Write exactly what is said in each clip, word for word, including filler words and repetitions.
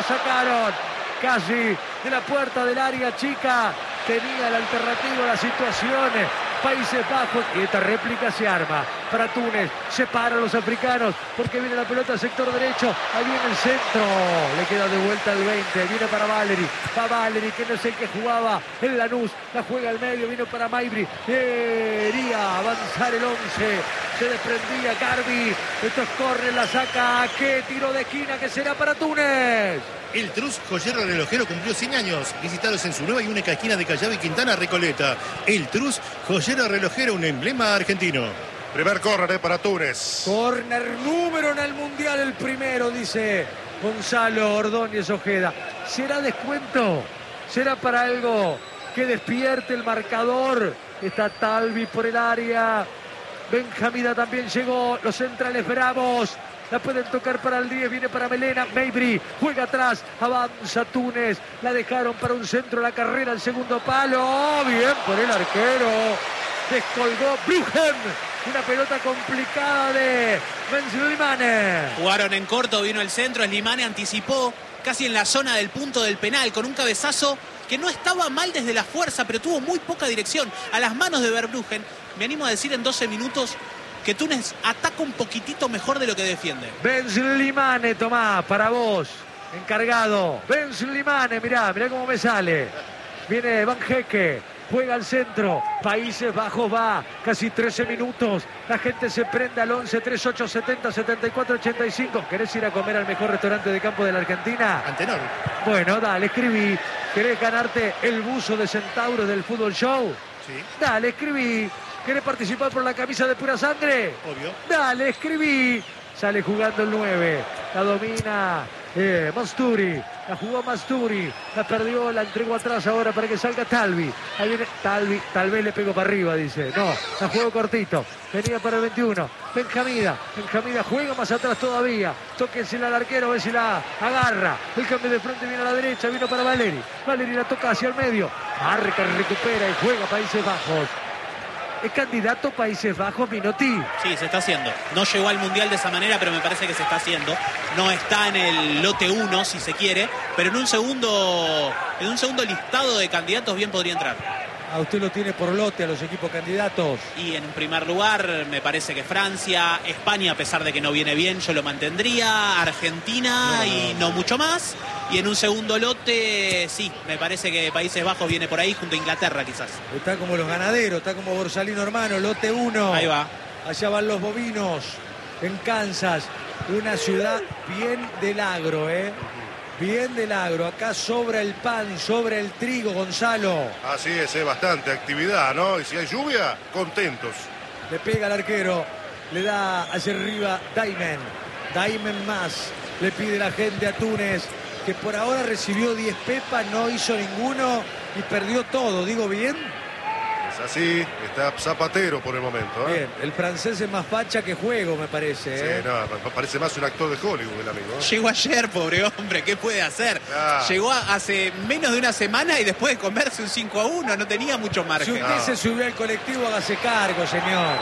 la sacaron casi de la puerta del área chica. Tenía la alternativa, la situación. Países Bajos, y esta réplica se arma para Túnez. Se paran los africanos porque viene la pelota al sector derecho. Ahí viene el centro, le queda de vuelta el veinte. Viene para Valeri, va Valeri, que no es el que jugaba en Lanús, la juega al medio. Vino para Maibri, quería avanzar el once, se desprendía Garbi. Esto es córner, la saca. Qué tiro de esquina que será para Túnez. El Trus, joyero relojero, cumplió cien años. Visitados en su nueva y única esquina de Callao y Quintana, Recoleta. El Trus, joyero relojero, un emblema argentino. Primer córner para Túnez. Córner número en el Mundial, el primero, dice Gonzalo Ordóñez Ojeda. ¿Será descuento? ¿Será para algo que despierte el marcador? Está Talvi por el área. Benjamida también llegó. Los centrales bravos. La pueden tocar para el diez, viene para Melena, Maibri, juega atrás, avanza Túnez, la dejaron para un centro, la carrera, el segundo palo, bien por el arquero, descolgó Bruggen, una pelota complicada de Slimane. Jugaron en corto, vino el centro, Slimane anticipó casi en la zona del punto del penal, con un cabezazo que no estaba mal desde la fuerza, pero tuvo muy poca dirección, a las manos de Verbruggen. Me animo a decir en doce minutos que Túnez ataca un poquitito mejor de lo que defiende. Slimane, Tomás, para vos, encargado. Slimane, mirá, mirá cómo me sale. Viene Van Hekke, juega al centro. Países Bajos va, casi trece minutos. La gente se prende al once, treinta y ocho, setenta, setenta y cuatro, ochenta y cinco. ¿Querés ir a comer al mejor restaurante de campo de la Argentina? Antenor. Bueno, dale, escribí. ¿Querés ganarte el buzo de Centauro del Fútbol Show? Sí. Dale, escribí. ¿Querés participar por la camisa de pura sangre? Obvio. Dale, escribí. Sale jugando el nueve. La domina eh, Masturi. La jugó Masturi. La perdió, la entregó atrás ahora para que salga Talvi. Ahí viene Talvi. Tal vez le pegó para arriba, dice. No, la jugó cortito. Venía para el veintiuno. Benjamida. Benjamida juega más atrás todavía. Tóquensela al arquero, a ver si la agarra. El cambio de frente viene a la derecha. Vino para Valeri. Valeri la toca hacia el medio. Marca, recupera y juega Países Bajos. ¿Es candidato Países Bajos, Minotti? Sí, se está haciendo. No llegó al Mundial de esa manera, pero me parece que se está haciendo. No está en el lote uno, si se quiere, pero en un segundo, en un segundo listado de candidatos bien podría entrar. A usted lo tiene por lote a los equipos candidatos. Y en primer lugar, me parece que Francia, España, a pesar de que no viene bien, yo lo mantendría, Argentina no. y no mucho más. Y en un segundo lote, sí, me parece que Países Bajos viene por ahí junto a Inglaterra quizás. Está como los ganaderos, está como Borsalino hermano, lote uno. Ahí va. Allá van los bovinos, en Kansas, una ciudad bien del agro, ¿eh? Bien del agro, acá sobra el pan, sobra el trigo, Gonzalo. Así es, es bastante actividad, ¿no? Y si hay lluvia, contentos. Le pega al arquero, le da hacia arriba Daimen. Daimen más, le pide la gente a Túnez, que por ahora recibió diez pepas, no hizo ninguno y perdió todo, ¿digo bien? Es así, está Zapatero por el momento, ¿eh? Bien, el francés es más facha que juego, me parece. ¿eh? Sí, no, parece más un actor de Hollywood el amigo, ¿eh? Llegó ayer, pobre hombre, ¿qué puede hacer? Ah. Llegó hace menos de una semana y después de comerse un cinco a uno, no tenía mucho margen. Si usted Ah. se subió al colectivo, hágase cargo, señor.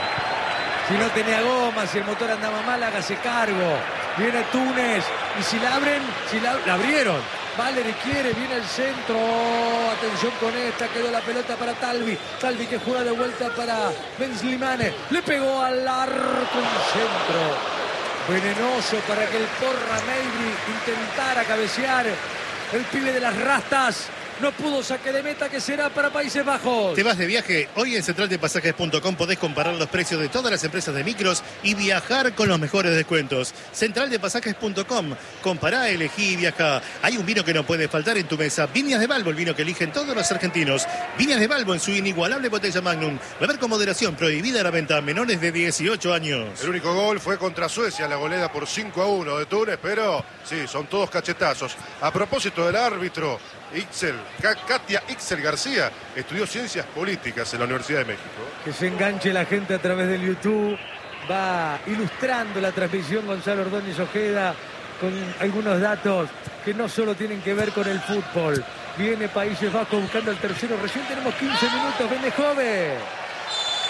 Si no tenía goma, si el motor andaba mal, hágase cargo. Viene Túnez y si la abren, si la, la abrieron. Valeri quiere, viene el centro. Atención con esta, quedó la pelota para Talvi. Talvi que juega de vuelta para Slimane. Le pegó al arco un centro venenoso para que el porra Maibri intentara cabecear. El pibe de las rastas no pudo, saque de meta que será para Países Bajos. ¿Te vas de viaje? Hoy en central de pasajes punto com podés comparar los precios de todas las empresas de micros y viajar con los mejores descuentos. central de pasajes punto com. Compará, elegí y viajá. Hay un vino que no puede faltar en tu mesa. Viñas de Balbo, el vino que eligen todos los argentinos. Viñas de Balbo en su inigualable botella Magnum. Beber con moderación, prohibida la venta a menores de dieciocho años. El único gol fue contra Suecia, la goleada por cinco a uno de Túnez, pero sí, son todos cachetazos. A propósito del árbitro, Ixel, Katia Ixel García estudió ciencias políticas en la Universidad de México. Que se enganche la gente a través del YouTube. Va ilustrando la transmisión Gonzalo Ordóñez Ojeda con algunos datos que no solo tienen que ver con el fútbol. Viene Países Bajos buscando el tercero. Recién tenemos quince minutos. Viene Jove.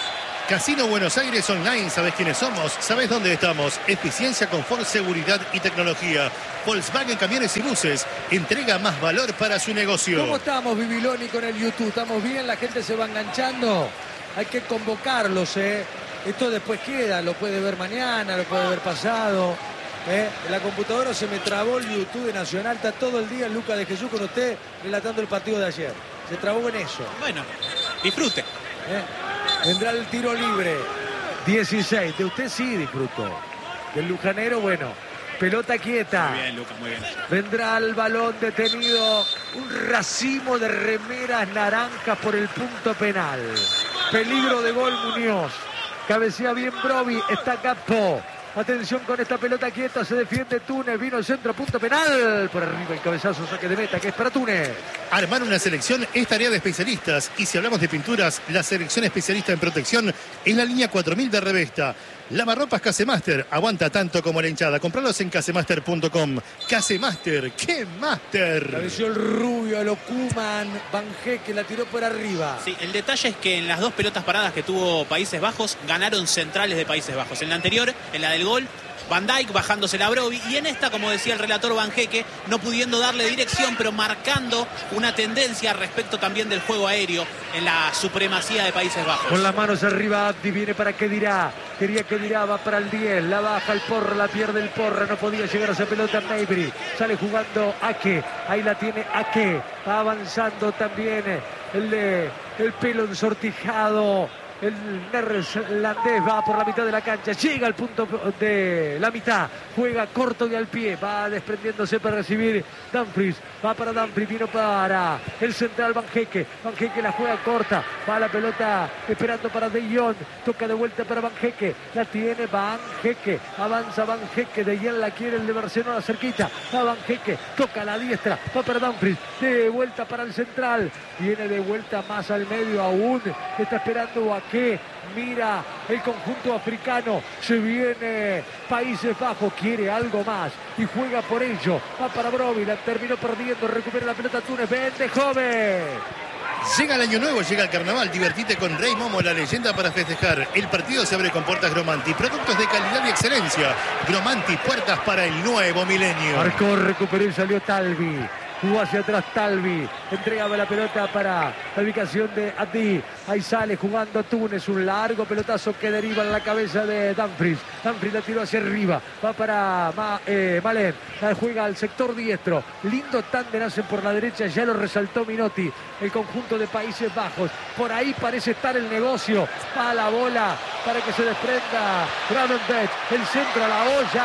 Casino Buenos Aires Online, ¿sabés quiénes somos? ¿Sabés dónde estamos? Eficiencia, confort, seguridad y tecnología. Volkswagen Camiones y Buses entrega más valor para su negocio. ¿Cómo estamos, Bibiloni, con el YouTube? ¿Estamos bien? ¿La gente se va enganchando? Hay que convocarlos, ¿eh? Esto después queda, lo puede ver mañana, lo puede ver pasado. ¿eh? En la computadora se me trabó el YouTube de Nacional, está todo el día en Lucas de Jesús con usted relatando el partido de ayer. Se trabó en eso. Bueno, disfrute. ¿eh? Vendrá el tiro libre. dieciséis. De usted sí disfrutó. Del lujanero, bueno. Pelota quieta. Muy bien, Lucas, muy bien. Vendrá el balón detenido. Un racimo de remeras naranjas por el punto penal. Peligro de gol Muñoz. Cabecea bien Brovi. Está Capo. Atención con esta pelota quieta. Se defiende Túnez. Vino el centro. Punto penal. Por arriba el cabezazo. Saque de meta que es para Túnez. Armar una selección es tarea de especialistas. Y si hablamos de pinturas, la selección especialista en protección es la línea cuatro mil de Revesta. Lavarropas Casemaster. Aguanta tanto como la hinchada. Compralos en casemaster punto com. Casemaster. ¡Qué máster! Apareció el rubio a lo Koeman. Banjé que la tiró por arriba. Sí, el detalle es que en las dos pelotas paradas que tuvo Países Bajos, ganaron centrales de Países Bajos. En la anterior, en la del gol, Van Dijk bajándose la Brovi, y en esta, como decía el relator Banjeque, no pudiendo darle dirección, pero marcando una tendencia respecto también del juego aéreo en la supremacía de Países Bajos. Con las manos arriba, Abdi viene para que dirá. Quería que dirá, va para el diez, la baja el Porra, la pierde el Porra, no podía llegar a esa pelota Maybury. Sale jugando Ake, ahí la tiene Ake, va avanzando también el, de, el pelo ensortijado. El neerlandés va por la mitad de la cancha, llega al punto de la mitad, juega corto y al pie, va desprendiéndose para recibir Dumfries, va para Dumfries, vino para el central Banjeque, Banjeque la juega corta, va la pelota esperando para De Jong, toca de vuelta para Banjeque, la tiene Banjeque, avanza Banjeque, De Jong la quiere el de Barcelona cerquita, va Banjeque, toca a la diestra, va para Dumfries, de vuelta para el central, viene de vuelta más al medio aún, está esperando a que mira el conjunto africano, se viene Países Bajos, quiere algo más y juega por ello, va para Brovi, la terminó perdiendo, recupera la pelota Túnez, vende joven. Llega el año nuevo, llega el carnaval, divertite con Rey Momo, la leyenda para festejar. El partido se abre con puertas Gromanti, productos de calidad y excelencia. Gromanti, puertas para el nuevo milenio. Marcó, recuperó y salió Talvi. Jugó hacia atrás Talvi, entregaba la pelota para la ubicación de Adi. Ahí sale jugando Túnez, un largo pelotazo que deriva en la cabeza de Dumfries. Dumfries la tiró hacia arriba, va para Ma, eh, Malen, la juega al sector diestro. Lindo tándem hacen por la derecha, ya lo resaltó Minotti, el conjunto de Países Bajos. Por ahí parece estar el negocio, va la bola para que se desprenda Gravenberch, el centro a la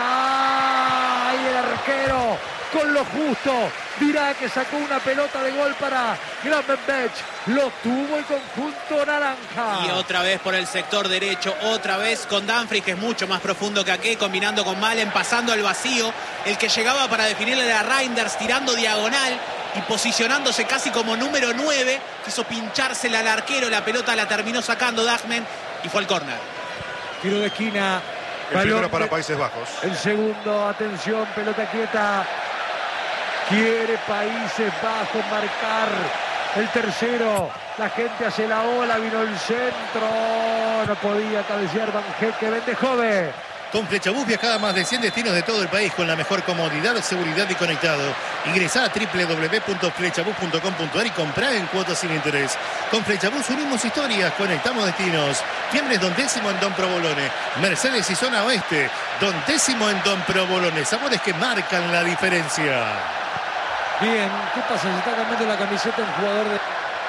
olla. Ahí el arquero con lo justo, dirá que sacó una pelota de gol para Gravenberch, lo tuvo el conjunto naranja. Y otra vez por el sector derecho, otra vez con Dumfries, que es mucho más profundo que aquí, combinando con Malen, pasando al vacío, el que llegaba para definirle a Reinders, tirando diagonal y posicionándose casi como número nueve, quiso pinchársela al arquero, la pelota la terminó sacando Dagmen y fue al córner. Tiro de esquina. El primero para Países Bajos. El segundo, atención, pelota quieta. Quiere Países Bajos marcar el tercero. La gente hace la ola, vino el centro. No podía cabecear Banjeque, vende joven. Con Flechabús viaja a más de cien destinos de todo el país con la mejor comodidad, seguridad y conectado. Ingresá a doble u doble u doble u punto flechabús punto com punto a r y comprá en cuotas sin interés. Con Flechabús unimos historias, conectamos destinos. Fiambres Don Décimo en Don Provolone. Mercedes y Zona Oeste. Don Décimo en Don Provolone. Sabores que marcan la diferencia. Bien, ¿qué pasa? Se está cambiando la camiseta un jugador de...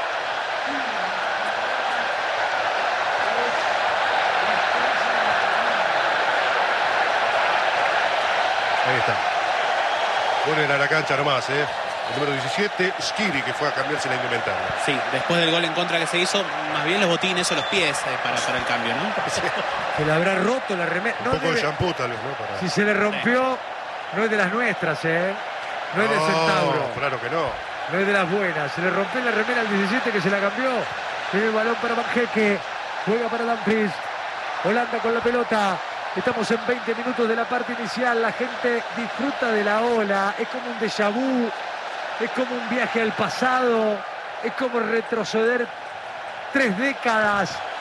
Ahí está. Ponen a la cancha nomás, ¿eh? El número diecisiete, Skiri, que fue a cambiarse la indumentaria. Sí, después del gol en contra que se hizo, más bien los botines o los pies eh, para, para el cambio, ¿no? Se le habrá roto la remera. Un No poco debe... de shampoo tal vez, ¿no? Para... Si se le rompió, no es de las nuestras, ¿eh? No es del Centauro. Claro que no. No es de las buenas. Se le rompió la remera al diecisiete que se la cambió. Tiene el balón para Banjeque. Juega para Dumfries. Holanda con la pelota. Estamos en veinte minutos de la parte inicial. La gente disfruta de la ola. Es como un déjà vu. Es como un viaje al pasado. Es como retroceder tres décadas.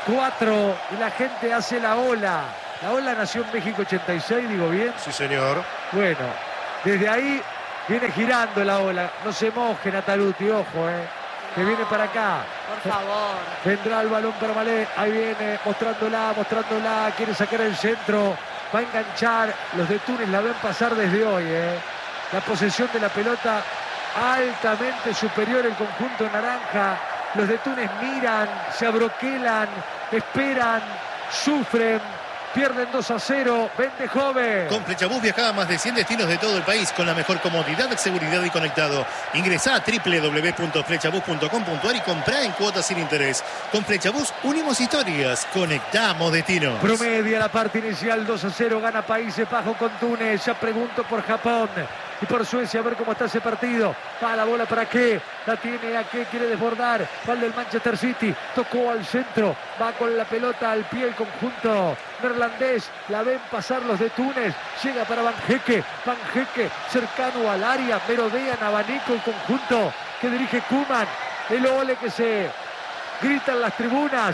cuatro y la gente hace la ola. La ola nació en México ochenta y seis, digo bien. Sí, señor. Bueno, desde ahí viene girando la ola. No se moje Nataluti, ojo, eh. Que viene para acá. Por favor. Vendrá el balón para Malé. Ahí viene, mostrándola, mostrándola. Quiere sacar el centro. Va a enganchar. Los de Túnez la ven pasar desde hoy, eh. La posesión de la pelota altamente superior el conjunto naranja. Los de Túnez miran, se abroquelan, esperan, sufren. Pierden dos a cero, vende joven. Con Flechabús viaja a más de cien destinos de todo el país con la mejor comodidad, seguridad y conectado. Ingresá a doble u doble u doble u punto flechabús punto com punto a r y comprá en cuotas sin interés. Con Flechabús unimos historias, conectamos destinos. Promedia la parte inicial, dos a cero, gana Países Bajos con Túnez. Ya pregunto por Japón y por Suecia, a ver cómo está ese partido. Va la bola para qué, la tiene a qué, quiere desbordar. Va el del Manchester City, tocó al centro, va con la pelota al pie el conjunto neerlandés. La ven pasar los de Túnez, llega para Vanjeque, Vanjeque cercano al área, merodean abanico el conjunto que dirige Koeman. El ole que se grita en las tribunas.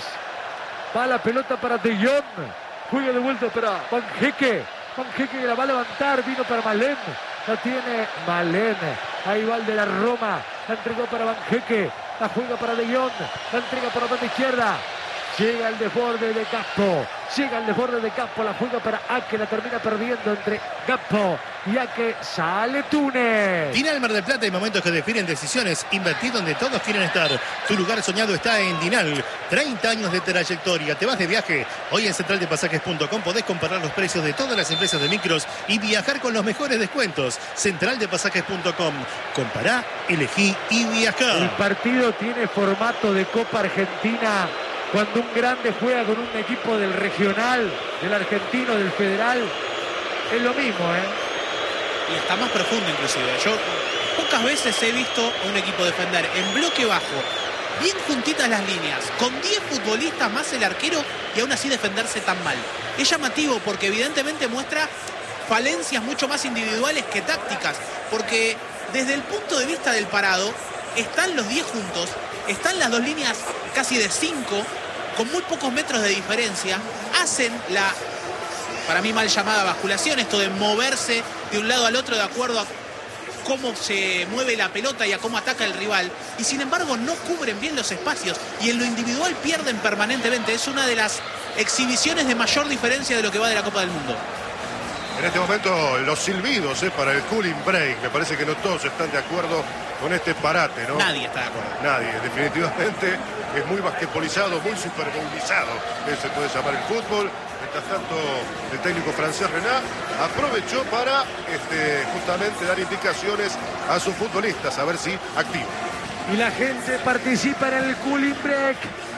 Va la pelota para De Jong, juega de vuelta para Vanjeque, Vanjeque que la va a levantar, vino para Malén. La tiene Malén. Ahí va el de la Roma. La entregó para Vanjeque. La juega para De Jong. La entrega por la banda izquierda. Llega el desborde de Gakpo. Llega el desborde de Gakpo. La juega para Ake. La termina perdiendo entre Gakpo y Ake. Sale Túnez. Dinal Mar del Plata, hay momentos que definen decisiones. Invertir donde todos quieren estar. Tu lugar soñado está en Dinal. treinta años de trayectoria. ¿Te vas de viaje? Hoy en central de pasajes punto com podés comparar los precios de todas las empresas de micros y viajar con los mejores descuentos. central de pasajes punto com. Compará, elegí y viajá. El partido tiene formato de Copa Argentina. Cuando un grande juega con un equipo del regional, del argentino, del federal, es lo mismo, ¿eh? Y está más profundo inclusive. Yo pocas veces he visto a un equipo defender en bloque bajo, bien juntitas las líneas, con diez futbolistas más el arquero y aún así defenderse tan mal. Es llamativo porque evidentemente muestra falencias mucho más individuales que tácticas, porque desde el punto de vista del parado, están los diez juntos, están las dos líneas casi de cinco, con muy pocos metros de diferencia, hacen la, para mí mal llamada basculación, esto de moverse de un lado al otro de acuerdo a cómo se mueve la pelota y a cómo ataca el rival, y sin embargo no cubren bien los espacios y en lo individual pierden permanentemente. Es una de las exhibiciones de mayor diferencia de lo que va de la Copa del Mundo. En este momento los silbidos eh, para el cooling break. Me parece que no todos están de acuerdo con este parate, ¿no? Nadie está de acuerdo. Nadie, definitivamente es muy basquetbolizado, muy superbolizado, eh, se puede llamar el fútbol. Mientras tanto, el técnico francés Renat aprovechó para este, justamente dar indicaciones a sus futbolistas, a ver si activan. Y la gente participa en el cooling break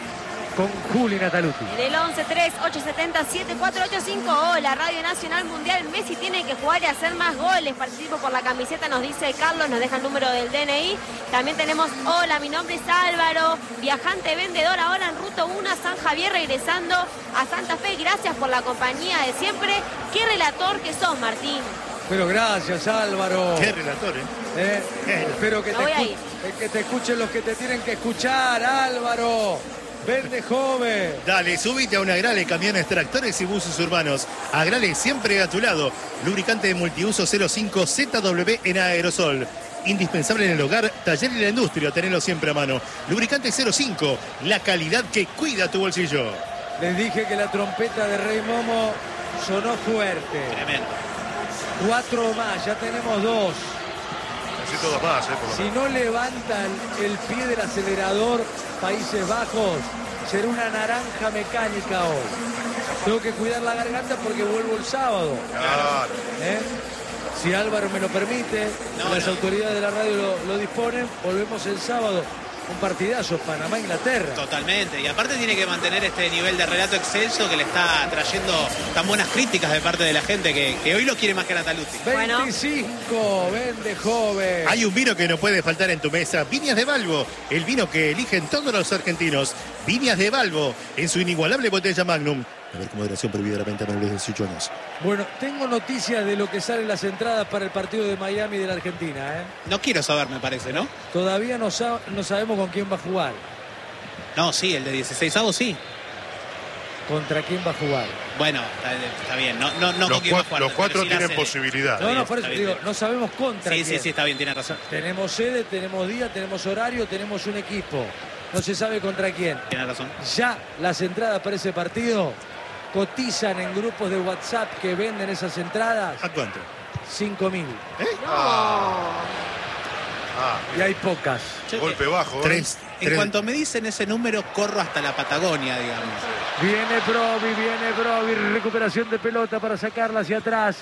con Juli Nataluti. En el once tres ocho siete cero siete cuatro ocho cinco. Hola, Radio Nacional Mundial. Messi tiene que jugar y hacer más goles. Participo por la camiseta, nos dice Carlos, nos deja el número del D N I. También tenemos, hola, mi nombre es Álvaro, viajante vendedor, ahora en ruta uno a San Javier, regresando a Santa Fe. Gracias por la compañía de siempre. Qué relator que sos, Martín. Pero gracias, Álvaro. Qué relator, ¿eh? Eh, Eh. Espero que Me te, voy a escu- ir. eh, que te escuchen los que te tienen que escuchar, Álvaro. Vende joven. Dale, subite a una Agrale, camiones, tractores y buses urbanos. Agrale siempre a tu lado. Lubricante de multiuso cero cinco Z W en aerosol. Indispensable en el hogar, taller y la industria. Tenelo siempre a mano. Lubricante cero cinco, la calidad que cuida tu bolsillo. Les dije que la trompeta de Rey Momo sonó fuerte. Tremendo. Cuatro más, ya tenemos dos. Necesito dos más, eh, por lo Si menos. no levantan el pie del acelerador Países Bajos, será una naranja mecánica hoy. Tengo que cuidar la garganta porque vuelvo el sábado. Claro. ¿eh? Si Álvaro me lo permite, No, las no. autoridades de la radio lo, lo disponen, volvemos el sábado. Un partidazo, Panamá-Inglaterra. Totalmente, y aparte tiene que mantener este nivel de relato excelso que le está trayendo tan buenas críticas de parte de la gente que, que hoy lo quiere más que Nataluti. Bueno. veinticinco, vende joven. Hay un vino que no puede faltar en tu mesa. Viñas de Balbo, el vino que eligen todos los argentinos. Viñas de Balbo, en su inigualable botella Magnum. A ver, con moderación prohibida la venta para los dieciocho años. Bueno, tengo noticias de lo que salen las entradas para el partido de Miami de la Argentina. ¿eh? No quiero saber, me parece, ¿no? Todavía no, sa- no sabemos con quién va a jugar. No, sí, el de dieciséis avos sí. ¿Contra quién va a jugar? Bueno, está, está bien. No, no, no Los, con quién va a cua- jugar, los pero cuatro sí la tienen sede. posibilidad. No, bien, no, por eso está digo, bien. no sabemos contra Sí, quién. sí, sí, está bien, tiene razón. Tenemos sede, tenemos día, tenemos horario, tenemos un equipo. No se sabe contra quién. Tiene razón. Ya las entradas para ese partido cotizan en grupos de WhatsApp que venden esas entradas ¿A cuánto? cinco mil. Ah, Y hay pocas. Yo, golpe bajo. ¿eh? Tres. En tres- cuanto me dicen ese número, corro hasta la Patagonia, digamos. Viene Brovi, viene Brovi, recuperación de pelota para sacarla hacia atrás.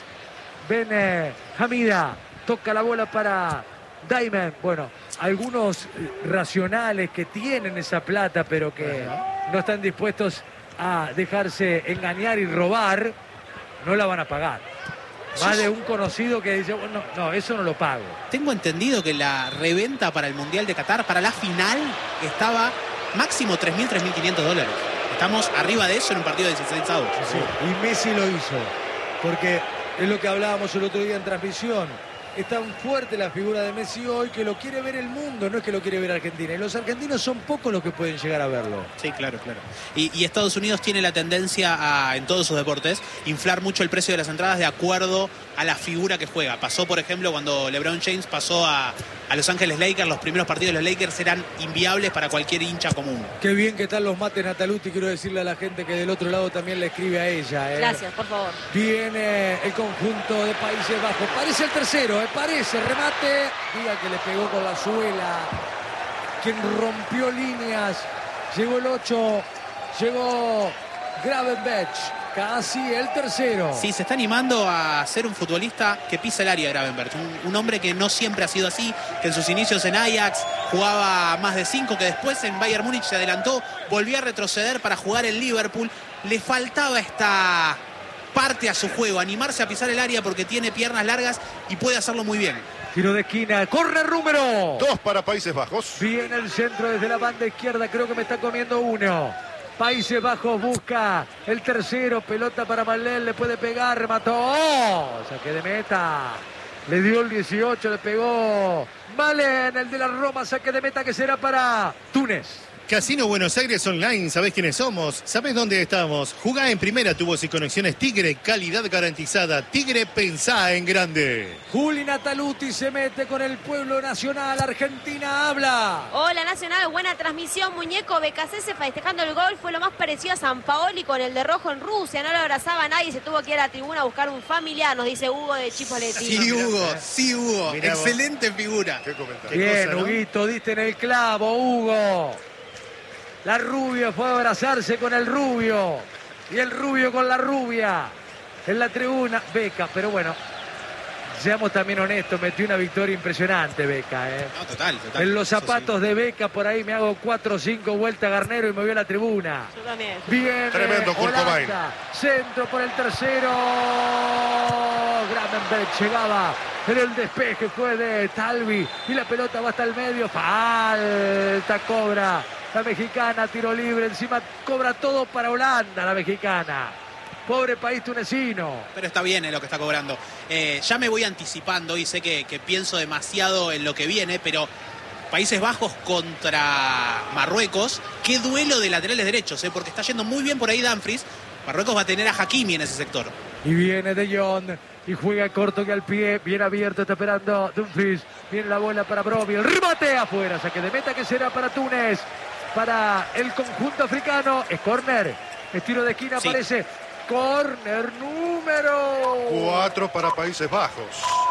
Viene Hamida, toca la bola para Diamond. Bueno, algunos racionales que tienen esa plata, pero que no están dispuestos a dejarse engañar y robar, no la van a pagar. Más de un conocido que dice, bueno, no, eso no lo pago. Tengo entendido que la reventa para el Mundial de Qatar, para la final, estaba máximo tres mil, tres mil quinientos dólares. Estamos arriba de eso en un partido de dieciséis avos. Sí, y Messi lo hizo, porque es lo que hablábamos el otro día en transmisión. Es tan fuerte la figura de Messi hoy que lo quiere ver el mundo, no es que lo quiere ver Argentina. Y los argentinos son pocos los que pueden llegar a verlo. Sí, claro, claro. Y, y Estados Unidos tiene la tendencia a, en todos sus deportes, inflar mucho el precio de las entradas de acuerdo a la figura que juega. Pasó, por ejemplo, cuando LeBron James pasó a, a Los Ángeles Lakers, los primeros partidos de los Lakers eran inviables para cualquier hincha común. Qué bien que están los mates, Nataluti. Quiero decirle a la gente que del otro lado también le escribe a ella. ¿eh? Gracias, por favor. Viene el conjunto de Países Bajos. Parece el tercero, ¿eh? Parece. Remate. Diga que le pegó con la suela. Quien rompió líneas. Llegó el ocho. Llegó Gravenberch. Casi el tercero. Sí, se está animando a ser un futbolista que pisa el área de Gravenberch. Un, un hombre que no siempre ha sido así, que en sus inicios en Ajax jugaba más de cinco, que después en Bayern Múnich se adelantó, volvió a retroceder para jugar en Liverpool. Le faltaba esta parte a su juego, animarse a pisar el área porque tiene piernas largas y puede hacerlo muy bien. Tiro de esquina. Corre número. Dos para Países Bajos. Viene el centro desde la banda izquierda. Creo que me está comiendo uno. Países Bajos busca el tercero. Pelota para Malén. Le puede pegar. Remató. ¡Oh! Saque de meta. Le dio el dieciocho. Le pegó Malén, el de la Roma. Saque de meta que será para Túnez. Casino Buenos Aires Online, ¿sabés quiénes somos? ¿Sabés dónde estamos? Jugá en primera, tu voz y conexiones Tigre, calidad garantizada. Tigre, pensá en grande. Juli Nataluti se mete con el pueblo nacional. Argentina habla. Hola Nacional, buena transmisión, muñeco. B K C S festejando el gol, fue lo más parecido a San Paoli con el de rojo en Rusia, no lo abrazaba a nadie, se tuvo que ir a la tribuna a buscar un familiar, nos dice Hugo de Chipoletino. Sí, Hugo, sí, Hugo. Mirá vos. Excelente figura. ¿Qué comentario? Bien, cosa, ¿no? Huguito, diste en el clavo, Hugo. La rubia fue a abrazarse con el rubio. Y el rubio con la rubia. En la tribuna, Beca, pero bueno, seamos también honestos, metió una victoria impresionante, Beca. ¿eh? No, total, total. En los Eso zapatos de Beca, por ahí me hago cuatro o cinco vueltas Garnero y me voy a la tribuna. Yo también. Bien, Tremendo Kurt Cobain. centro por el tercero. Gravenberch llegaba, pero el despeje fue de Talvi y la pelota va hasta el medio. Falta cobra la mexicana, tiro libre, encima cobra todo para Holanda la mexicana. Pobre país tunecino. Pero está bien, eh, lo que está cobrando. Eh, ya me voy anticipando y sé que, que pienso demasiado en lo que viene, pero Países Bajos contra Marruecos, qué duelo de laterales derechos, eh, porque está yendo muy bien por ahí Dumfries. Marruecos va a tener a Hakimi en ese sector. Y viene De Jong y juega corto que al pie, bien abierto, está esperando Dumfries. Viene la bola para Brovi, el remate afuera, saque de meta que será para Túnez, para el conjunto africano. Es córner, es tiro de esquina, Sí. aparece córner número Cuatro para Países Bajos.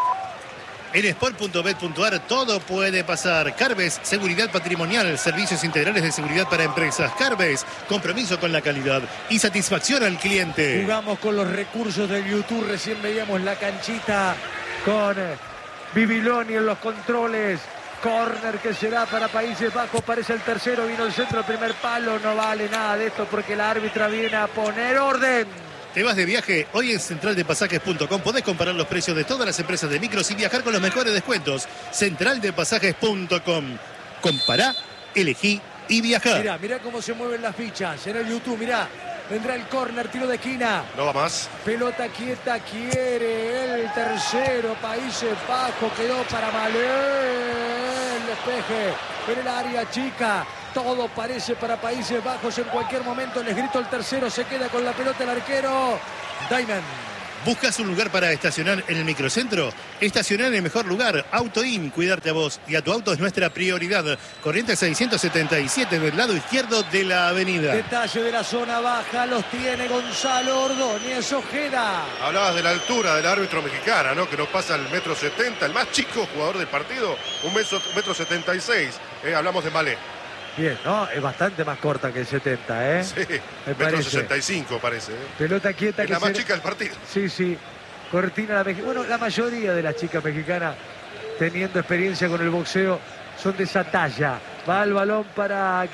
En sport punto bet punto ar todo puede pasar. Carbes, seguridad patrimonial, servicios integrales de seguridad para empresas. Carbes, compromiso con la calidad y satisfacción al cliente. Jugamos con los recursos del YouTube, recién veíamos la canchita con eh, Bibiloni en los controles. Córner que será para Países Bajos, parece el tercero, vino el centro, el primer palo, no vale nada de esto porque la árbitra viene a poner orden. ¿Te vas de viaje? Hoy en central de pasajes punto com podés comparar los precios de todas las empresas de micros y viajar con los mejores descuentos. central de pasajes punto com. Compará, elegí y viajá. Mirá, mirá cómo se mueven las fichas en el YouTube, mirá. Vendrá el córner, tiro de esquina. No va más. Pelota quieta, quiere el tercero. Países Bajos, quedó para Malén. Despeje en el área chica. Todo parece para Países Bajos. En cualquier momento les grito el tercero. Se queda con la pelota el arquero Diamond. ¿Buscas un lugar para estacionar en el microcentro? Estacionar en el mejor lugar. AutoIn, cuidarte a vos y a tu auto es nuestra prioridad. Corrientes seiscientos setenta y siete del lado izquierdo de la avenida. Detalle de la zona baja los tiene Gonzalo Ordóñez Ojeda. Hablabas de la altura del árbitro mexicana, ¿no? Que no pasa el metro setenta, el más chico jugador del partido, un metro, metro setenta y seis. Eh, hablamos de Malé. Bien, ¿no? Es bastante más corta que el setenta, ¿eh? Sí, Me metro parece. sesenta y cinco parece. ¿eh? Pelota quieta Es que la más se... chica del partido. Sí, sí. Cortina la mexicana. Bueno, la mayoría de las chicas mexicanas, teniendo experiencia con el boxeo, son de esa talla. Va el balón para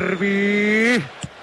Garbi.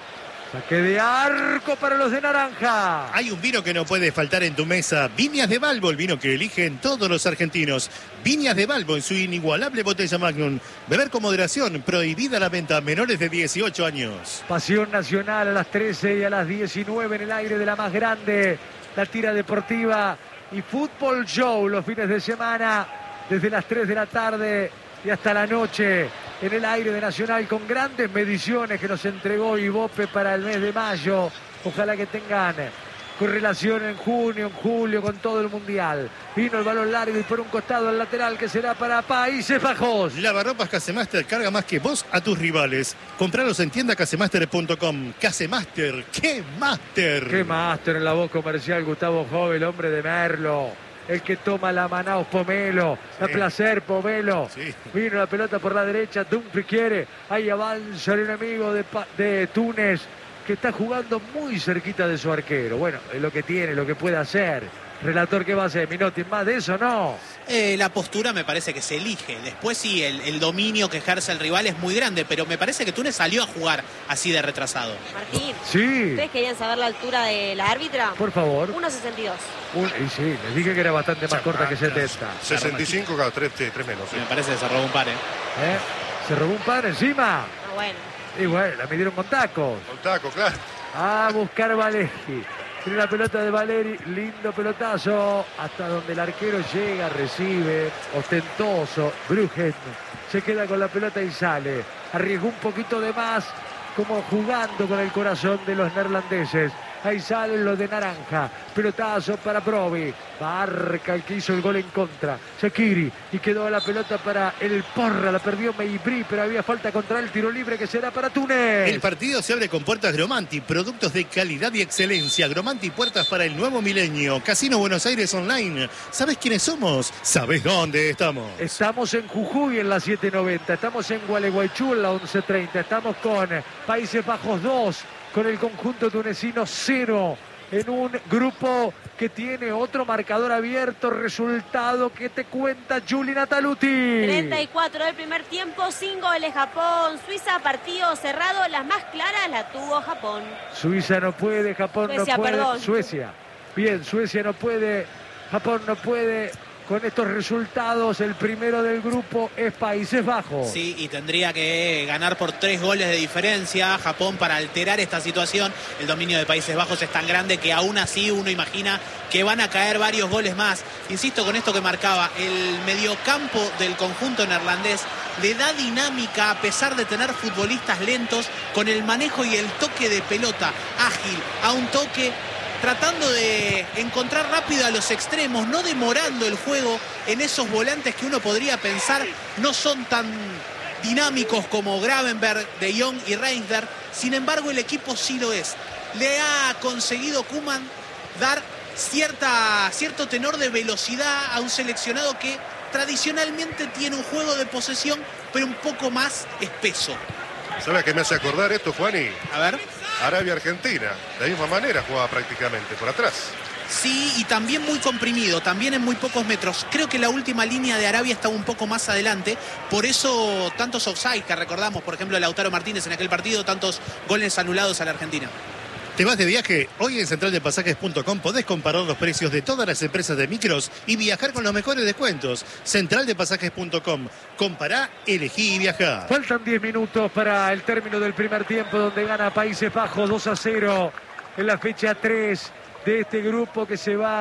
Saque de arco para los de naranja. Hay un vino que no puede faltar en tu mesa. Viñas de Balbo, el vino que eligen todos los argentinos. Viñas de Balbo en su inigualable botella Magnum. Beber con moderación, prohibida la venta a menores de dieciocho años. Pasión nacional a las trece y a las diecinueve en el aire de la más grande. La tira deportiva y fútbol show los fines de semana desde las tres de la tarde y hasta la noche en el aire de Nacional con grandes mediciones que nos entregó Ibope para el mes de mayo. Ojalá que tengan correlación en junio, en julio con todo el mundial. Vino el balón largo y por un costado el lateral que será para Países Bajos. Lavarropas Casemaster carga más que vos a tus rivales. Compralos en tienda casemaster punto com. Casemaster, ¡qué máster! Qué máster en la voz comercial Gustavo Jove, el hombre de Merlo. El que toma la Manaus Pomelo, la Sí. Placer Pomelo. Sí. Vino la pelota por la derecha, Dumfries quiere. Ahí avanza el enemigo de, Pa- de Túnez, que está jugando muy cerquita de su arquero. Bueno, es lo que tiene, lo que puede hacer. Relator, ¿qué va a hacer? Minotti, ¿más de eso no? Eh, la postura me parece que se elige. Después sí, el, el dominio que ejerce el rival es muy grande, pero me parece que Túnez salió a jugar así de retrasado. Martín, Sí, ¿ustedes querían saber la altura de la árbitra? por favor. uno sesenta y dos. Un- y sí, les dije que era bastante más corta que setenta. sesenta y cinco, claro, tres menos. sí. Me parece que se robó un par, ¿eh? ¿Eh? Se robó un par encima. Ah, bueno. Y bueno, la midieron con tacos. Con taco, claro. A buscar Valeri. Tiene la pelota de Valeri, lindo pelotazo, hasta donde el arquero llega, recibe, ostentoso. Bruggen se queda con la pelota y sale. Arriesgó un poquito de más, como jugando con el corazón de los neerlandeses. Ahí salen los de naranja. Pelotazo para Provi. Barca el que hizo el gol en contra. Shaqiri. Y quedó la pelota para el Porra. La perdió Meibri, pero había falta contra el tiro libre que será para Túnez. El partido se abre con puertas Gromanti, productos de calidad y excelencia. Gromanti, puertas para el nuevo milenio. Casino Buenos Aires Online. ¿Sabes quiénes somos? ¿Sabes dónde estamos? Estamos en Jujuy en la siete noventa, estamos en Gualeguaychú en la once treinta, estamos con Países Bajos dos, con el conjunto tunecino cero, en un grupo que tiene otro marcador abierto, resultado que te cuenta Juli Nataluti. treinta y cuatro del primer tiempo, sin goles Japón. Suiza, partido cerrado, las más claras la tuvo Japón. Suiza no puede, Japón Suecia, no puede. perdón. Suecia. Bien, Suecia no puede, Japón no puede. Con estos resultados, el primero del grupo es Países Bajos. Sí, y tendría que ganar por tres goles de diferencia Japón para alterar esta situación. El dominio de Países Bajos es tan grande que aún así uno imagina que van a caer varios goles más. Insisto con esto que marcaba, el mediocampo del conjunto neerlandés le da dinámica a pesar de tener futbolistas lentos, con el manejo y el toque de pelota ágil, a un toque, tratando de encontrar rápido a los extremos, no demorando el juego en esos volantes que uno podría pensar no son tan dinámicos como Gravenberg, De Jong y Reinders. Sin embargo, el equipo sí lo es. Le ha conseguido Koeman dar cierta, cierto tenor de velocidad a un seleccionado que tradicionalmente tiene un juego de posesión, pero un poco más espeso. ¿Sabe a qué me hace acordar esto, Juani? A ver. Arabia-Argentina. De la misma manera jugaba prácticamente, por atrás. Sí, y también muy comprimido, también en muy pocos metros. Creo que la última línea de Arabia estaba un poco más adelante, por eso tantos offside que recordamos, por ejemplo, Lautaro Martínez en aquel partido, tantos goles anulados a la Argentina. ¿Te vas de viaje? Hoy en central de pasajes punto com podés comparar los precios de todas las empresas de micros y viajar con los mejores descuentos. central de pasajes punto com. Compará, elegí y viajá. Faltan diez minutos para el término del primer tiempo, donde gana Países Bajos dos a cero en la fecha tres de este grupo que se va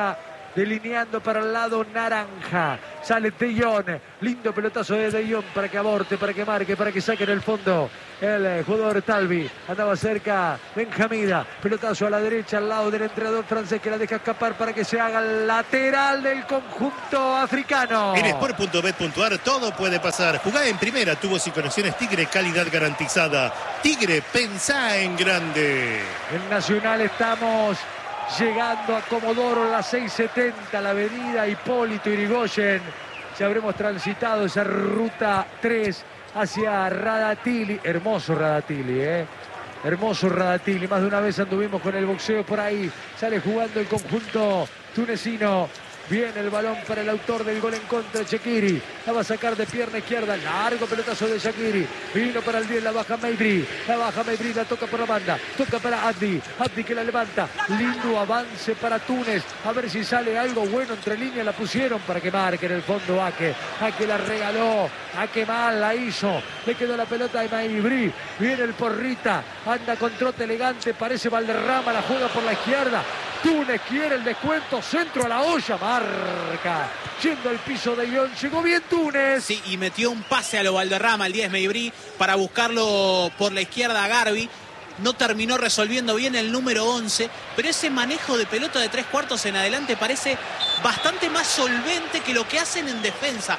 delineando para el lado naranja. Sale De Jong, lindo pelotazo de De Jong para que aborte, para que marque, para que saque en el fondo el jugador Talvi. Andaba cerca Benjamida, pelotazo a la derecha al lado del entrenador francés que la deja escapar para que se haga el lateral del conjunto africano. En sport punto bet punto ar todo puede pasar. Jugá en primera, tubos y conexiones Tigre, calidad garantizada. Tigre, pensá en grande. En Nacional estamos llegando a Comodoro, las seis setenta, la avenida Hipólito Yrigoyen. Ya habremos transitado esa ruta tres hacia Radatili. Hermoso Radatili, ¿eh? Hermoso Radatili. Más de una vez anduvimos con el boxeo por ahí. Sale jugando el conjunto tunecino. Viene el balón para el autor del gol en contra, Shaqiri. La va a sacar de pierna izquierda. Largo pelotazo de Shaqiri. Vino para el diez, la baja Meibri. La baja Meibri, la toca por la banda. Toca para Abdi. Abdi que la levanta. Lindo avance para Túnez. A ver si sale algo bueno entre líneas. La pusieron para que marque en el fondo Ake. Ake la regaló. Ake mal la hizo. Le quedó la pelota de Meibri. Viene el Porrita. Anda con trote elegante. Parece Valderrama. La juega por la izquierda. Túnez quiere el descuento, centro a la olla, marca, yendo al piso de Ion, llegó bien Túnez. Sí, y metió un pase a lo Valderrama, el diez Meibri, para buscarlo por la izquierda a Garbi. No terminó resolviendo bien el número once, pero ese manejo de pelota de tres cuartos en adelante parece bastante más solvente que lo que hacen en defensa.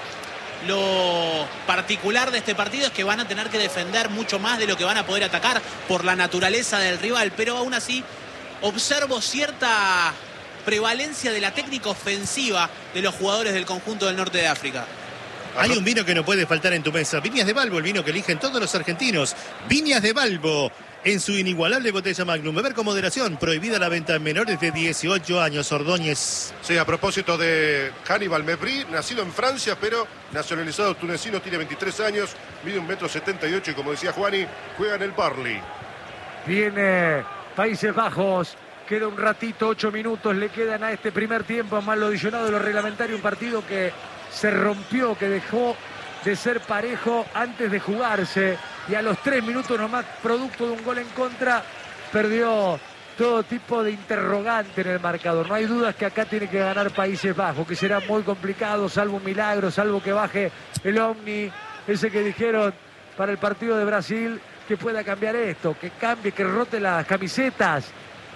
Lo particular de este partido es que van a tener que defender mucho más de lo que van a poder atacar por la naturaleza del rival, pero aún así observo cierta prevalencia de la técnica ofensiva de los jugadores del conjunto del norte de África. Hay un vino que no puede faltar en tu mesa. Viñas de Balbo, el vino que eligen todos los argentinos. Viñas de Balbo, en su inigualable botella Magnum. Beber con moderación. Prohibida la venta en menores de dieciocho años. Ordóñez. Sí, a propósito de Hannibal Mejbri, nacido en Francia, pero nacionalizado tunecino, tiene veintitrés años, mide un metro setenta y ocho y como decía Juani, juega en el Barley. Viene Países Bajos, queda un ratito, ocho minutos le quedan a este primer tiempo, más lo adicionado de lo reglamentario, un partido que se rompió, que dejó de ser parejo antes de jugarse y a los tres minutos nomás, producto de un gol en contra, perdió todo tipo de interrogante en el marcador. No hay dudas que acá tiene que ganar Países Bajos, que será muy complicado, salvo un milagro, salvo que baje el Omni, ese que dijeron para el partido de Brasil, que pueda cambiar esto, que cambie, que rote las camisetas.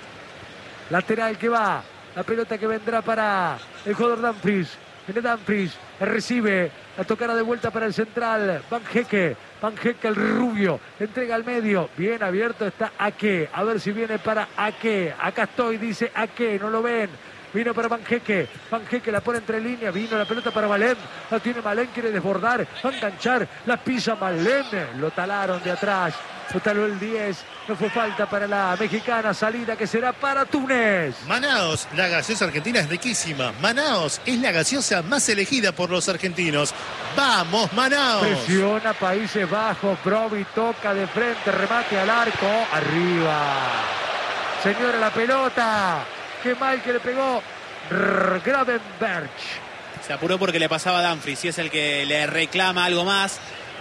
Lateral que va, la pelota que vendrá para el jugador Dumfries. Viene Dumfries, recibe, la tocará de vuelta para el central, Van Hecke. Van Hecke, el rubio, entrega al medio, bien abierto está Ake, a ver si viene para Ake. Acá estoy, dice Ake, no lo ven. Vino para Van Hecke, Van Hecke la pone entre líneas, vino la pelota para Malén, la tiene Malén, quiere desbordar, va a enganchar, la pisa Malén, lo talaron de atrás, lo taló el diez, no fue falta para la mexicana, salida que será para Túnez. Manaos, la gaseosa argentina es riquísima. Manaos es la gaseosa más elegida por los argentinos. ¡Vamos, Manaos! Presiona Países Bajos, Brovi toca de frente, remate al arco, arriba. Señora, la pelota. Qué mal que le pegó Gravenberch. Se apuró porque le pasaba a Dumfries, y es el que le reclama algo más.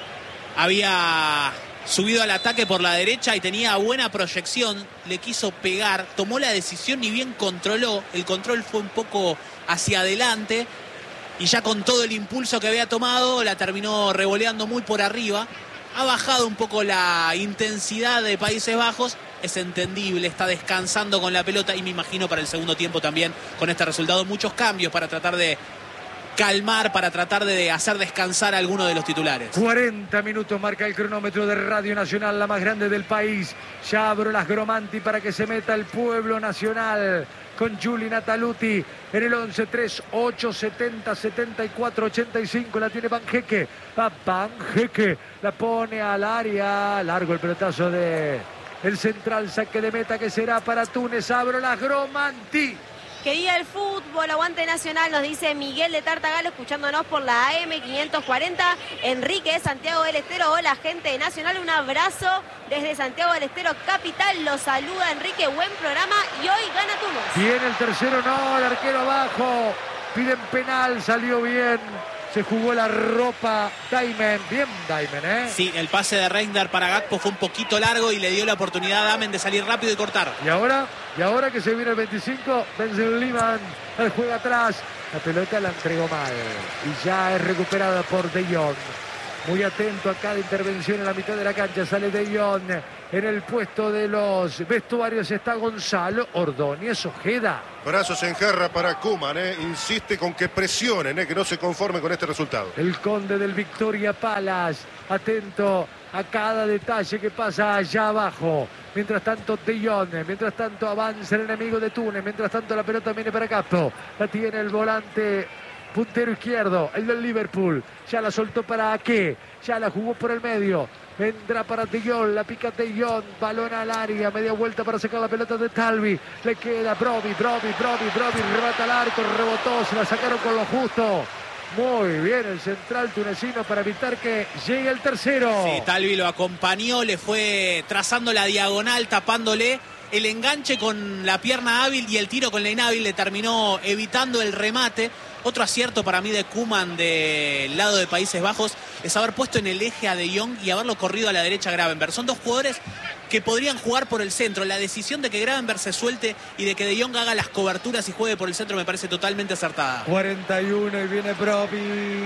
Había subido al ataque por la derecha y tenía buena proyección. Le quiso pegar, tomó la decisión y bien controló. El control fue un poco hacia adelante y ya con todo el impulso que había tomado la terminó revoleando muy por arriba. Ha bajado un poco la intensidad de Países Bajos. Es entendible, está descansando con la pelota y me imagino para el segundo tiempo también con este resultado muchos cambios para tratar de calmar, para tratar de hacer descansar a alguno de los titulares. cuarenta minutos marca el cronómetro de Radio Nacional, la más grande del país. Ya abro las Gromanti para que se meta el pueblo nacional con Juli Nataluti en el once tres ocho setenta setenta y cuatro ochenta y cinco. La tiene Van Hecke, va Van Hecke, la pone al área, largo el pelotazo de el central, saque de meta que será para Túnez. Abro las Gromanti. Quería el fútbol, aguante Nacional, nos dice Miguel de Tartagal, escuchándonos por la A M quinientos cuarenta. Enrique de Santiago del Estero, hola gente de Nacional, un abrazo desde Santiago del Estero, capital. Los saluda Enrique, buen programa y hoy gana Túnez. Viene el tercero, no, el arquero abajo, piden penal, salió bien. Se jugó la ropa Daimen. Bien Daimen, ¿eh? Sí, el pase de Reinders para Gakpo fue un poquito largo y le dio la oportunidad a Damen de salir rápido y cortar. Y ahora, y ahora que se viene el veinticinco, Benzema juega atrás. La pelota la entregó mal. Y ya es recuperada por De Jong. Muy atento a cada intervención en la mitad de la cancha. Sale De Jong. En el puesto de los vestuarios está Gonzalo Ordóñez Ojeda. Brazos en jarra para Koeman, ¿eh? Insiste con que presionen, ¿eh? Que no se conforme con este resultado. El conde del Victoria Palace, atento a cada detalle que pasa allá abajo. Mientras tanto De Jong, mientras tanto avanza el enemigo de Túnez, mientras tanto la pelota viene para Gakpo. La tiene el volante puntero izquierdo, el del Liverpool. Ya la soltó para Ake, ya la jugó por el medio. Vendrá para De Jong, la pica De Jong, balón al área, media vuelta para sacar la pelota de Talvi. Le queda Broby, Broby, Broby, Broby, rebata al arco, rebotó, se la sacaron con lo justo. Muy bien el central tunecino para evitar que llegue el tercero. Sí, Talvi lo acompañó, le fue trazando la diagonal, tapándole el enganche con la pierna hábil y el tiro con la inhábil, le terminó evitando el remate. Otro acierto para mí de Koeman del lado de Países Bajos es haber puesto en el eje a De Jong y haberlo corrido a la derecha a Gravenberch. Son dos jugadores que podrían jugar por el centro. La decisión de que Gravenberch se suelte y de que De Jong haga las coberturas y juegue por el centro me parece totalmente acertada. cuarenta y uno y viene Broby.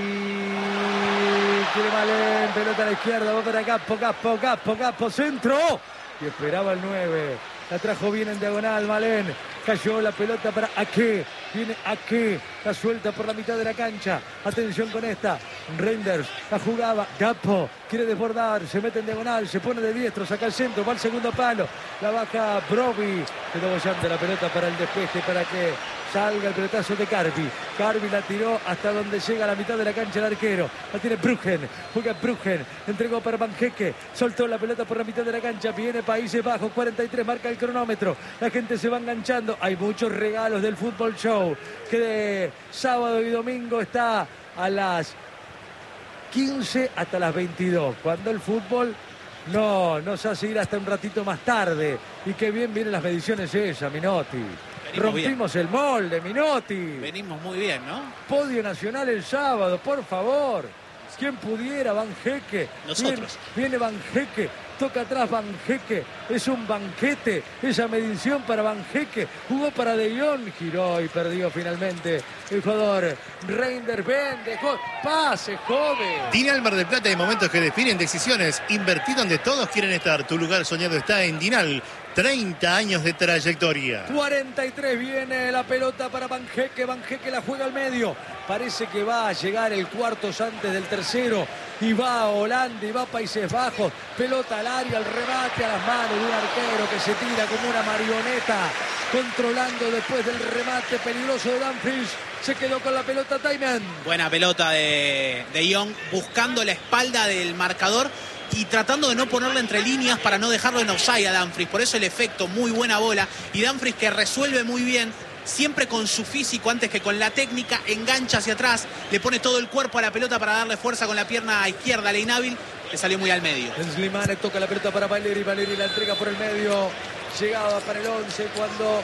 Quiere Malén, pelota a la izquierda, va para Gakpo, Gakpo, Gakpo, Gakpo, centro. Y esperaba el nueve. La trajo bien en diagonal Malén. Cayó la pelota para Ake. Viene Ake. La suelta por la mitad de la cancha. Atención con esta. Reinders la jugaba. Gakpo quiere desbordar. Se mete en diagonal. Se pone de diestro. Saca el centro. Va al segundo palo. La baja Broby. Quedó bollante la pelota para el despeje. Para que salga el pelotazo de Carby. Carby la tiró hasta donde llega a la mitad de la cancha el arquero. La tiene Bruggen. Juega Bruggen. Entregó para Van Hecke. Soltó la pelota por la mitad de la cancha. Viene Países Bajos. cuarenta y tres. Marca el cronómetro. La gente se va enganchando. Hay muchos regalos del Fútbol Show. Que de sábado y domingo está a las quince hasta las veintidós. Cuando el fútbol no nos hace ir hasta un ratito más tarde. Y qué bien vienen las mediciones ella, Minotti. Venimos Rompimos bien el molde, Minotti. Venimos muy bien, ¿no? Podio nacional el sábado, por favor. ¿Quién pudiera? Van Hecke. Nosotros. Viene, viene Van Hecke. Toca atrás Van Hecke. Es un banquete. Esa medición para Van Hecke. Jugó para De Jong. Giró y perdió finalmente el jugador. Reinders Ben dejó. Pase, joven. Dinal Mar del Plata, de momentos que definen decisiones. Invertir donde todos quieren estar. Tu lugar soñado está en Dinal. treinta años de trayectoria. cuarenta y tres viene la pelota para Van Hecke. Van Hecke la juega al medio. Parece que va a llegar el cuartos antes del tercero. Y va a Holanda y va a Países Bajos. Pelota al área, al remate a las manos de un arquero que se tira como una marioneta. Controlando después del remate peligroso de Dumfries. Se quedó con la pelota Taimen. Buena pelota de De Jong buscando la espalda del marcador y tratando de no ponerla entre líneas para no dejarlo en offside a Dumfries. Por eso el efecto, muy buena bola. Y Dumfries que resuelve muy bien, siempre con su físico antes que con la técnica, engancha hacia atrás, le pone todo el cuerpo a la pelota para darle fuerza con la pierna izquierda, la inhábil, le salió muy al medio. Slimane toca la pelota para Valeri, Valeri la entrega por el medio, llegaba para el once cuando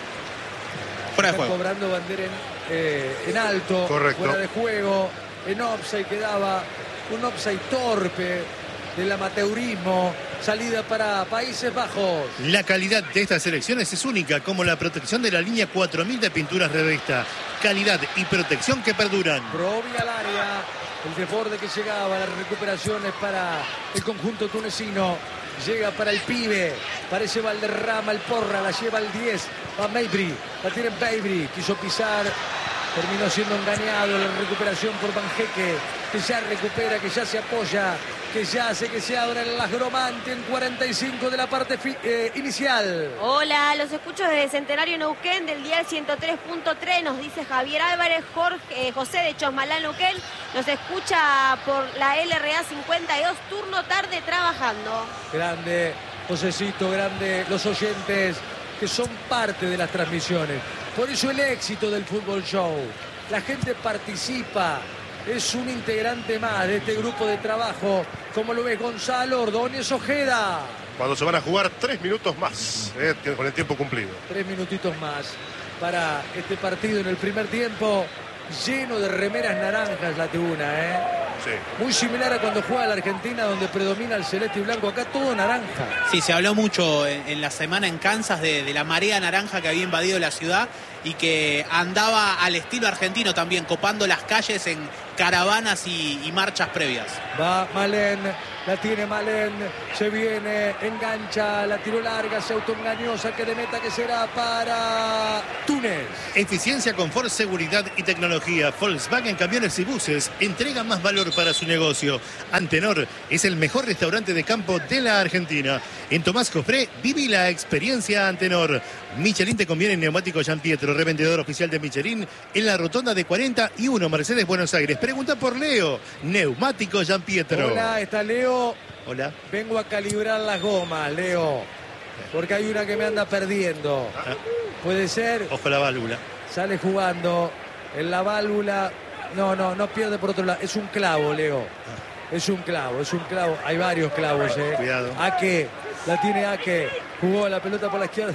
fuera de está juego. Cobrando bandera en, eh, en alto, Correcto. Fuera de juego, en offside quedaba un offside torpe del amateurismo, salida para Países Bajos. La calidad de estas selecciones es única, como la protección de la línea cuatro mil de pinturas Revesta. Calidad y protección que perduran. Provi al área, el desborde que llegaba, las recuperaciones para el conjunto tunecino. Llega para el pibe, parece Valderrama, el Porra, la lleva al diez, a Mabry, la tiene Mabry, quiso pisar, terminó siendo engañado, la recuperación por Van Hecke, que ya recupera, que ya se apoya, que ya hace que se abra el Lagromante en cuarenta y cinco de la parte eh, inicial. Hola, los escucho desde Centenario Neuquén, del dial ciento tres punto tres, nos dice Javier Álvarez. Jorge, eh, José de Chosmalal, Neuquén, nos escucha por la L R A cincuenta y dos, turno tarde trabajando. Grande, Josecito, grande, los oyentes que son parte de las transmisiones. Por eso el éxito del Fútbol Show. La gente participa, es un integrante más de este grupo de trabajo. Como lo ves, Gonzalo Ordóñez Ojeda. Cuando se van a jugar tres minutos más, eh, con el tiempo cumplido. Tres minutitos más para este partido en el primer tiempo. lleno de remeras naranjas la tribuna, ¿eh? Sí. Muy similar a cuando juega la Argentina, donde predomina el celeste y blanco. Acá todo naranja. Sí, se habló mucho en, en la semana en Kansas de, de la marea naranja que había invadido la ciudad y que andaba al estilo argentino también, copando las calles en caravanas y, y marchas previas. Va Malén, la tiene Malén, se viene, engancha, la tiró larga, se autoengañó, saque de meta que será para Túnez. Eficiencia, confort, seguridad y tecnología. Volkswagen Camiones y Buses entrega más valor para su negocio. Antenor es el mejor restaurante de campo de la Argentina. En Tomás Cofré, viví la experiencia Antenor. Michelin te conviene en neumático Gian Pietro, revendedor oficial de Michelin en la rotonda de cuarenta y uno, Mercedes, Buenos Aires. Pregunta por Leo, neumático Gian Pietro. Hola, está Leo. Hola. Vengo a calibrar las gomas, Leo, porque hay una que me anda perdiendo. Ah. Puede ser, Ojo la válvula. sale jugando en la válvula. No, no, no pierde por otro lado. Es un clavo, Leo. Es un clavo, es un clavo. Hay varios clavos, eh. Cuidado. Ake, la tiene Ake. Jugó la pelota por la izquierda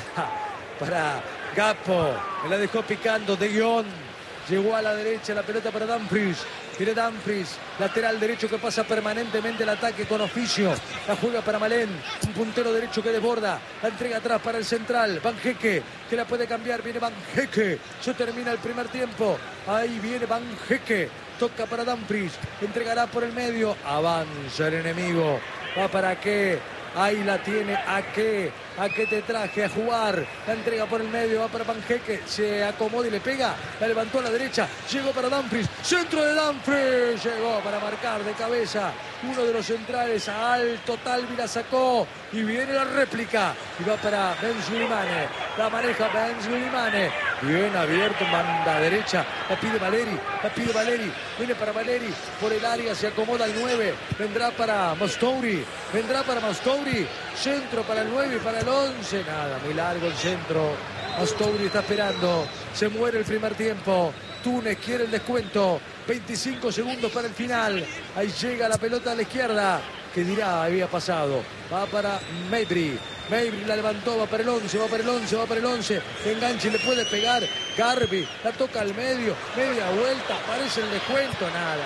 para Gapo. Me la dejó picando de guión. Llegó a la derecha la pelota para Dumfries. Tiene Dumfries, lateral derecho que pasa permanentemente el ataque con oficio. La juega para Malén, un puntero derecho que desborda. La entrega atrás para el central. Banjeque, que la puede cambiar. Viene Banjeque. Se termina el primer tiempo. Ahí viene Banjeque. Toca para Dumfries. Entregará por el medio. Avanza el enemigo. Va para qué. Ahí la tiene a qué. A qué te traje a jugar. La entrega por el medio. Va para Banjeque. Se acomoda y le pega. La levantó a la derecha. Llegó para Dumfries. Centro de Dumfries. Llegó para marcar de cabeza. Uno de los centrales a alto. Talvi la sacó. Y viene la réplica. Y va para Ben Sulimane. La maneja Ben Sulimane. Bien abierto. Manda a derecha. La pide Valeri. La pide Valeri. Viene para Valeri. Por el área se acomoda el nueve. Vendrá para Mostouri. Vendrá para Mostouri. Centro para el nueve y para el once. Nada, muy largo el centro. Mostouri está esperando. Se muere el primer tiempo. Túnez quiere el descuento. veinticinco segundos para el final. Ahí llega la pelota a la izquierda. Que dirá, había pasado. Va para Mabry. Mabry la levantó, va para el once, va para el once, va para el once. Enganche, le puede pegar. Garbi la toca al medio. Media vuelta, aparece el descuento. Nada.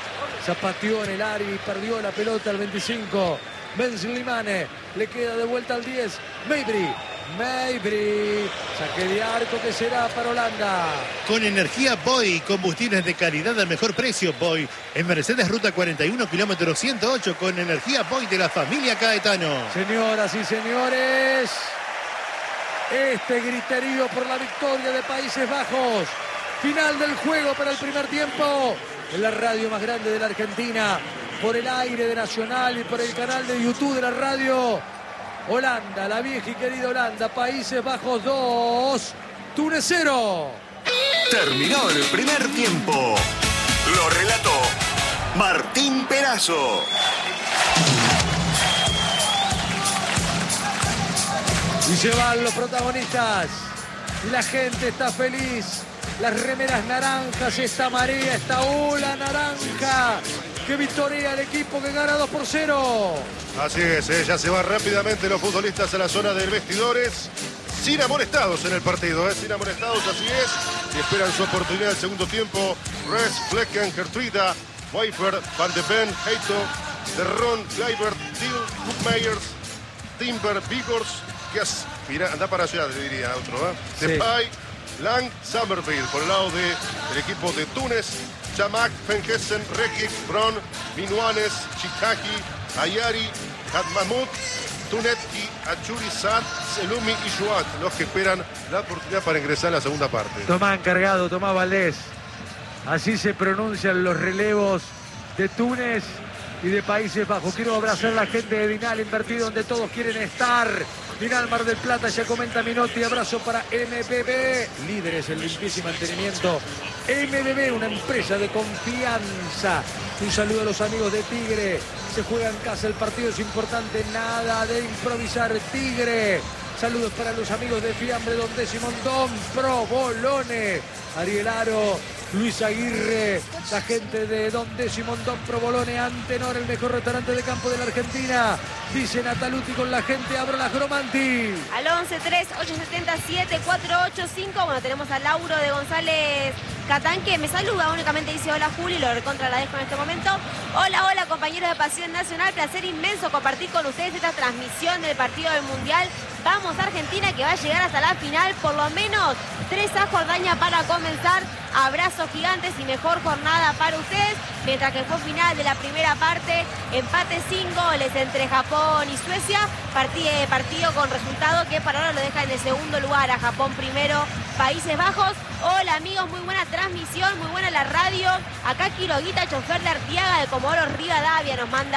Zapateó en el área y perdió la pelota al veinticinco. Ben Slimane le queda de vuelta al diez. Mabry. Mabry. Saque de arco que será para Holanda. Con energía Boy, combustibles de calidad al mejor precio. Boy en Mercedes Ruta cuarenta y uno, kilómetro ciento ocho, con energía Boy de la familia Caetano. Señoras y señores, este griterío por la victoria de Países Bajos. Final del juego para el primer tiempo. En la radio más grande de la Argentina. Por el aire de Nacional y por el canal de YouTube de la radio. Holanda, la vieja y querida Holanda. Países Bajos dos, Túnez cero. Terminó el primer tiempo. Lo relató Martín Perazo. Y se van los protagonistas. Y la gente está feliz. Las remeras naranjas, esta marea, esta ola naranja que victoria al equipo que gana dos por cero. Así es, ¿eh? Ya se van rápidamente los futbolistas a la zona de vestidores. Sin amonestados en el partido, ¿eh? Sin amonestados, así es. Y esperan su oportunidad en el segundo tiempo. Res, Flecken, Gertruida, Weifer, Van de Ven, Heito, Derron, Kleiber, Till, Koopmeyers, Timber, Vigors, que aspira, anda para allá, le diría otro, ¿eh? Sí. Depay, Lang, Summerfield, por el lado del equipo de Túnez. Chamak, Fengessen, Rekic, Bron, Minuanes, Chikaki, Ayari, Hadmamut, Tunetki, Achuri, Sad, Selumi y Shuat, los que esperan la oportunidad para ingresar a la segunda parte. Tomás encargado, Tomás Valdés. Así se pronuncian los relevos de Túnez y de Países Bajos. Quiero abrazar a la gente de Dinal Invertido, donde todos quieren estar. Dinal Mar del Plata, ya comenta Minotti. Abrazo para M B B, líderes en limpieza y mantenimiento. M B B, una empresa de confianza. Un saludo a los amigos de Tigre. Se juega en casa, el partido es importante. Nada de improvisar, Tigre. Saludos para los amigos de Fiambre, Don Décimo Don, Provolone, Ariel Aro, Luis Aguirre, la gente de Don Décimo Don, Provolone, Antenor, el mejor restaurante de campo de la Argentina. Dice Nataluti con la gente, abro las Gromanti. Al once tres ocho siete cero siete cuatro ocho cinco. Bueno, tenemos a Lauro de González Catán, que me saluda, únicamente dice hola Juli, lo recontra agradezco en este momento. Hola, hola compañeros de Pasión Nacional, placer inmenso compartir con ustedes esta transmisión del partido del Mundial. Vamos Argentina, que va a llegar hasta la final, por lo menos tres a Jordania para comenzar. Abrazos gigantes y mejor jornada para ustedes. Mientras que fue final de la primera parte, empate sin goles entre Japón y Suecia. Partido, partido con resultado que para ahora lo deja en el segundo lugar a Japón primero, Países Bajos. Hola amigos, muy buena transmisión, muy buena la radio. Acá Quiroguita, chofer de Artiaga de Comodoro Rivadavia, nos manda